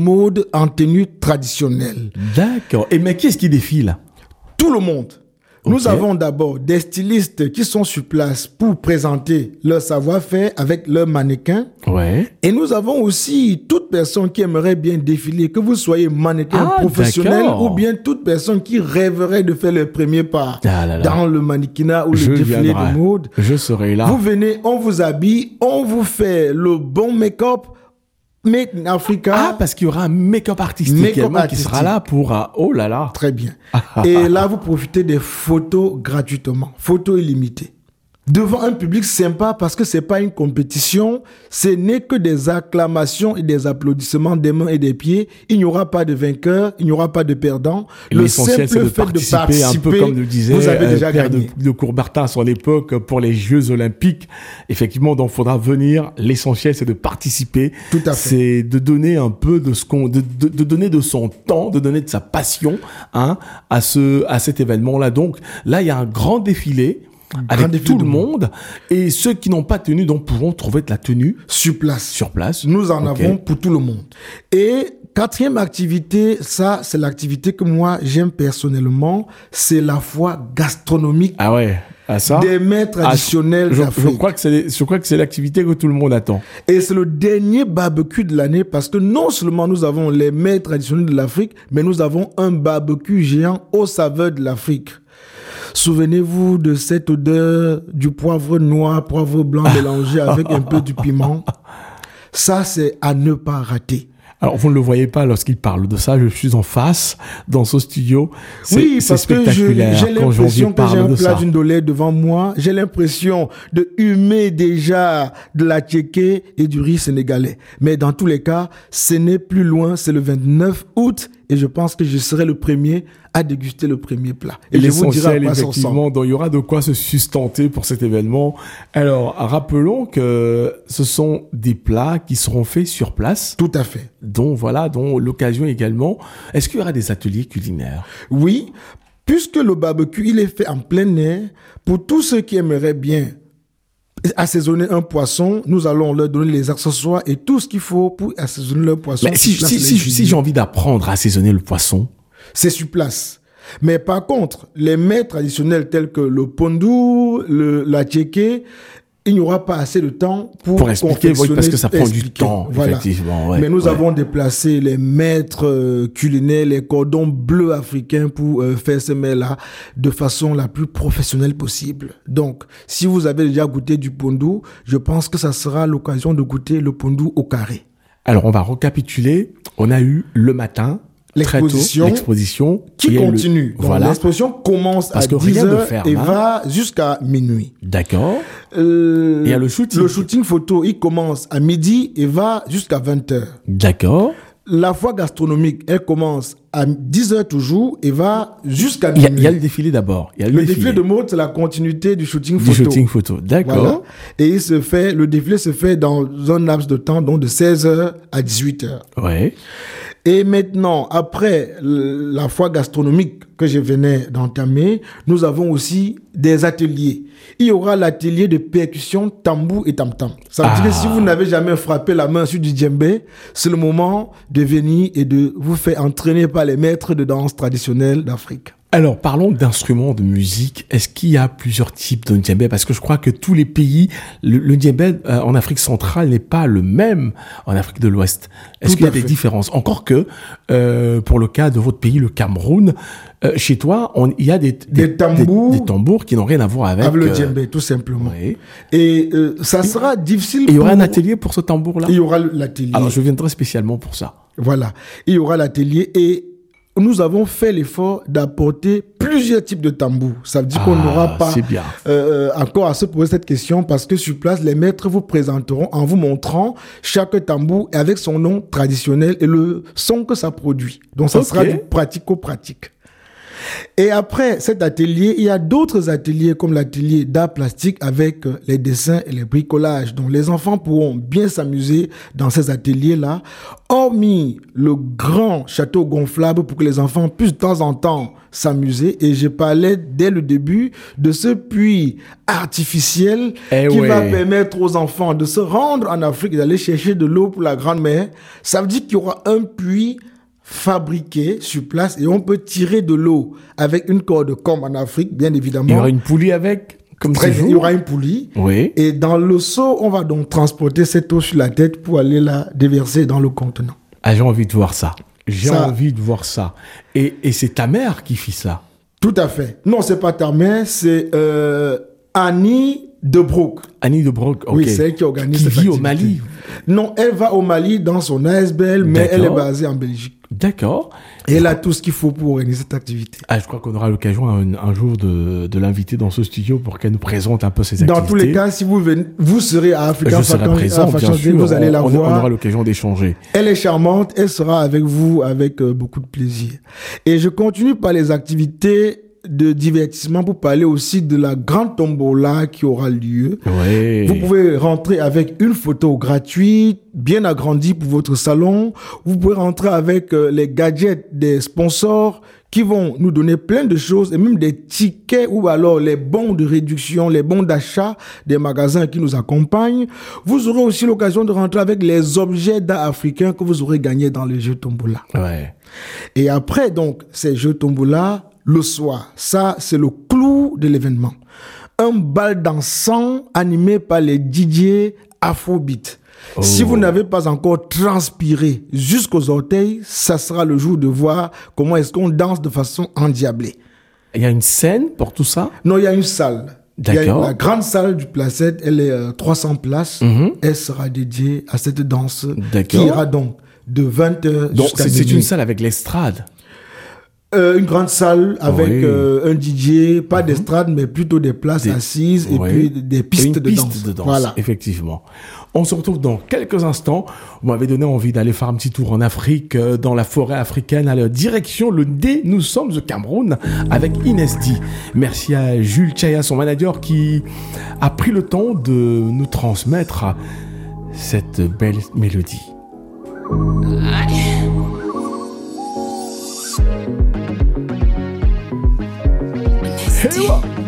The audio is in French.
mode en tenue traditionnelle. D'accord. Et mais qui est-ce qui défile? Tout le monde. Nous avons d'abord des stylistes qui sont sur place pour présenter leur savoir-faire avec leurs mannequins. Ouais. Et nous avons aussi toute personne qui aimerait bien défiler, que vous soyez mannequin professionnel d'accord. ou bien toute personne qui rêverait de faire le premier pas dans le mannequinat ou le défilé de mode. Je serai là. Vous venez, on vous habille, on vous fait le bon make-up. Make in Africa. Ah, parce qu'il y aura un make-up artistique qui sera là pour... oh là là. Très bien. Et là, vous profitez des photos gratuitement. Photos illimitées. Devant un public sympa, parce que c'est pas une compétition, ce n'est que des acclamations et des applaudissements des mains et des pieds. Il n'y aura pas de vainqueur, il n'y aura pas de perdant. L'essentiel, c'est de participer, un peu comme le disait vous avez déjà Pierre gagné. de Coubertin à son époque pour les Jeux Olympiques. Effectivement, donc, faudra venir. L'essentiel, c'est de participer. Tout à fait. C'est de donner un peu de ce qu'on, de donner de son temps, de donner de sa passion, hein, à cet événement-là. Donc, là, il y a un grand défilé. Avec tout le monde, et ceux qui n'ont pas de tenue donc pourront trouver de la tenue sur place. Nous en avons pour tout le monde. Et quatrième activité, ça c'est l'activité que moi j'aime personnellement, c'est la foire gastronomique. Ah ouais. Ça des mets traditionnels d'Afrique. Je crois que c'est l'activité que tout le monde attend. Et c'est le dernier barbecue de l'année parce que non seulement nous avons les mets traditionnels de l'Afrique, mais nous avons un barbecue géant aux saveurs de l'Afrique. Souvenez-vous de cette odeur du poivre noir, poivre blanc mélangé avec un peu du piment. Ça, c'est à ne pas rater. Alors, vous ne le voyez pas lorsqu'il parle de ça. Je suis en face, dans ce studio. Oui, parce que j'ai l'impression que j'ai un plat d'une dolée devant moi. J'ai l'impression de humer déjà de la tchéké et du riz sénégalais. Mais dans tous les cas, ce n'est plus loin. C'est le 29 août. Et je pense que je serai le premier à déguster le premier plat. Et je vous dirai à quoi ça ressemble. Donc il y aura de quoi se sustenter pour cet événement. Alors, rappelons que ce sont des plats qui seront faits sur place. Tout à fait. Dont l'occasion également. Est-ce qu'il y aura des ateliers culinaires? Oui, puisque le barbecue, il est fait en plein air, pour tous ceux qui aimeraient bien assaisonner un poisson, nous allons leur donner les accessoires et tout ce qu'il faut pour assaisonner leur poisson. Mais si j'ai envie d'apprendre à assaisonner le poisson, c'est sur place. Mais par contre, les mets traditionnels tels que le pondu, la tchéké, il n'y aura pas assez de temps pour expliquer, oui, parce que ça prend du temps, voilà. Effectivement. Ouais, mais nous avons déplacé les maîtres culinaires, les cordons bleus africains pour faire ces mets-là de façon la plus professionnelle possible. Donc, si vous avez déjà goûté du pondu, je pense que ça sera l'occasion de goûter le pondu au carré. Alors, on va récapituler. On a eu le matin... L'exposition qui continue. Donc, voilà. L'exposition commence à 10h et va jusqu'à minuit. D'accord. Il y a le shooting. Le shooting photo, il commence à midi et va jusqu'à 20h. D'accord. La foire gastronomique, elle commence à 10h toujours et va jusqu'à minuit. Il y a le défilé d'abord. Le défilé de mode, c'est la continuité du shooting photo. D'accord. Voilà. Et le défilé se fait dans un laps de temps, donc de 16h à 18h. Ouais. Et maintenant, après la foire gastronomique que je venais d'entamer, nous avons aussi des ateliers. Il y aura l'atelier de percussion tambour et tam-tam. Ça veut dire que si vous n'avez jamais frappé la main sur du djembé, c'est le moment de venir et de vous faire entraîner par les maîtres de danse traditionnels d'Afrique. Alors, parlons d'instruments de musique. Est-ce qu'il y a plusieurs types de djembé? Parce que je crois que tous les pays, le djembé en Afrique centrale n'est pas le même en Afrique de l'Ouest. Est-ce qu'il y a des différences? Encore que, pour le cas de votre pays, le Cameroun, chez toi, il y a des tambours qui n'ont rien à voir avec le djembé, tout simplement. Oui. Et ça sera difficile. Et il y aura un atelier pour ce tambour-là? Il y aura l'atelier. Alors, je viendrai spécialement pour ça. Voilà. Il y aura l'atelier et nous avons fait l'effort d'apporter plusieurs types de tambours. Ça veut dire qu'on n'aura pas encore à se poser cette question parce que sur place, les maîtres vous présenteront en vous montrant chaque tambour avec son nom traditionnel et le son que ça produit. Donc, ça sera du pratico-pratique. Et après cet atelier, il y a d'autres ateliers comme l'atelier d'art plastique avec les dessins et les bricolages. Donc les enfants pourront bien s'amuser dans ces ateliers-là, hormis le grand château gonflable pour que les enfants puissent de temps en temps s'amuser. Et je parlais dès le début de ce puits artificiel qui va permettre aux enfants de se rendre en Afrique et d'aller chercher de l'eau pour la grand-mère. Ça veut dire qu'il y aura un puits fabriqué sur place et on peut tirer de l'eau avec une corde comme en Afrique, bien évidemment. Il y aura une poulie avec, comme toujours. Il y aura une poulie. Oui. Et dans le seau, on va donc transporter cette eau sur la tête pour aller la déverser dans le contenant. Ah, j'ai envie de voir ça. Envie de voir ça. Et c'est ta mère qui fit ça? Tout à fait. Non, c'est pas ta mère, c'est Annie de Broek. Annie de Broek, ok. Oui, c'est elle qui organise cette activité. Qui vit au Mali? Non, elle va au Mali dans son ASBL, mais elle est basée en Belgique. D'accord. Et elle a tout ce qu'il faut pour organiser cette activité. Ah, je crois qu'on aura l'occasion un jour de l'inviter dans ce studio pour qu'elle nous présente un peu ses activités. Dans tous les cas, si vous venez, vous serez à Africa Fashion Week, vous allez la voir. On aura l'occasion d'échanger. Elle est charmante, elle sera avec vous avec beaucoup de plaisir. Et je continue par les activités de divertissement pour parler aussi de la grande tombola qui aura lieu. Oui. Vous pouvez rentrer avec une photo gratuite, bien agrandie pour votre salon. Vous pouvez rentrer avec les gadgets des sponsors qui vont nous donner plein de choses et même des tickets ou alors les bons de réduction, les bons d'achat des magasins qui nous accompagnent. Vous aurez aussi l'occasion de rentrer avec les objets d'art africains que vous aurez gagnés dans les jeux tombola. Ouais. Et après, donc, ces jeux tombola, le soir, ça, c'est le clou de l'événement. Un bal dansant animé par les DJ Afrobeat. Oh. Si vous n'avez pas encore transpiré jusqu'aux orteils, ça sera le jour de voir comment est-ce qu'on danse de façon endiablée. Il y a une scène pour tout ça? Non, il y a une salle. D'accord. Il y a la grande salle du Placette, elle est 300 places. Mm-hmm. Elle sera dédiée à cette danse qui ira donc de 20h jusqu'à minuit. C'est une salle avec l'estrade? Une grande salle avec un DJ, pas d'estrade, mais plutôt des places assises et puis des pistes de danse. Voilà. Effectivement. On se retrouve dans quelques instants. Vous m'avez donné envie d'aller faire un petit tour en Afrique, dans la forêt africaine, à la direction le D. Nous sommes au Cameroun avec Inesdi. Merci à Jules Chaya, son manager, qui a pris le temps de nous transmettre cette belle mélodie. Hey,